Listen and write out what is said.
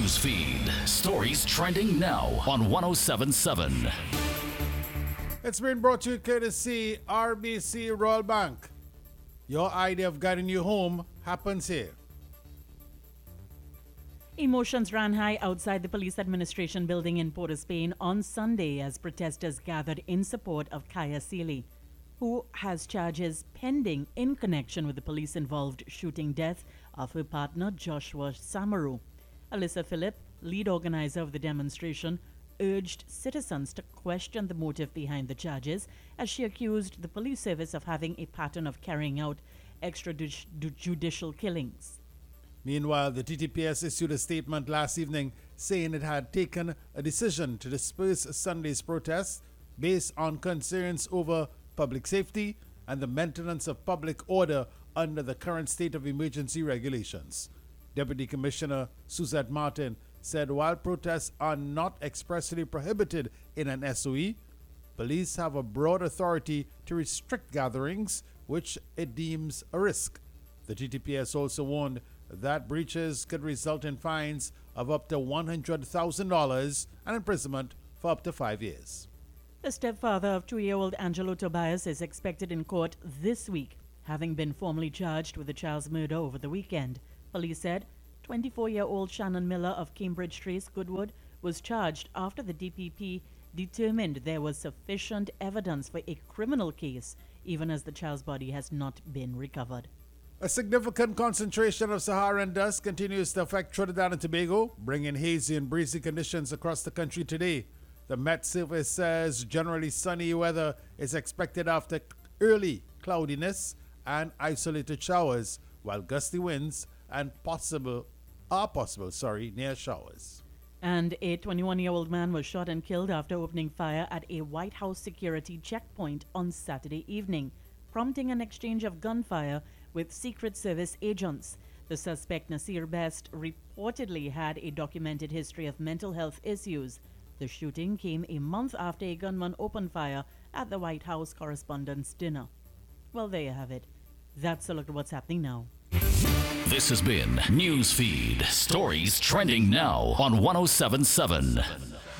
News feed. Stories trending now on 1077. It's been brought to you courtesy RBC Royal Bank. Your idea of getting you home happens here. Emotions ran high outside the police administration building in Port of Spain on Sunday as protesters gathered in support of Kaya Sealy, who has charges pending in connection with the police-involved shooting death of her partner Joshua Samaru. Alyssa Phillip, lead organizer of the demonstration, urged citizens to question the motive behind the charges as she accused the police service of having a pattern of carrying out extrajudicial killings. Meanwhile, the TTPS issued a statement last evening saying it had taken a decision to disperse Sunday's protests based on concerns over public safety and the maintenance of public order under the current state of emergency regulations. Deputy Commissioner Suzette Martin said while protests are not expressly prohibited in an SOE, police have a broad authority to restrict gatherings which it deems a risk. The TTPS also warned that breaches could result in fines of up to $100,000 and imprisonment for up to 5 years. The stepfather of 2-year-old Angelo Tobias is expected in court this week, having been formally charged with the child's murder over the weekend. Police said 24-year-old Shannon Miller of Cambridge Trace, Goodwood, was charged after the DPP determined there was sufficient evidence for a criminal case, even as the child's body has not been recovered. A significant concentration of Saharan dust continues to affect Trinidad and Tobago, bringing hazy and breezy conditions across the country today. The Met Service says generally sunny weather is expected after early cloudiness and isolated showers, while gusty winds are possible near showers. And a 21-year-old man was shot and killed after opening fire at a White House security checkpoint on Saturday evening, prompting an exchange of gunfire with Secret Service agents. The suspect, Nasir Best, reportedly had a documented history of mental health issues. The shooting came a month after a gunman opened fire at the White House Correspondents' Dinner. Well, there you have it. That's a look at what's happening now. This has been Newsfeed. Stories trending now on 1077.